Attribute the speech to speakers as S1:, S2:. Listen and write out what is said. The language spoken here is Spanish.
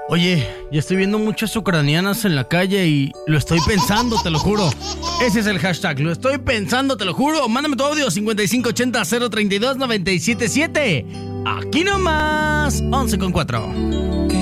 S1: Oye, ya estoy viendo muchas ucranianas en la calle y lo estoy pensando, te lo juro. Ese es el hashtag, lo estoy pensando, te lo juro. Mándame tu audio 5580-032-977. Aquí nomás, 11:04.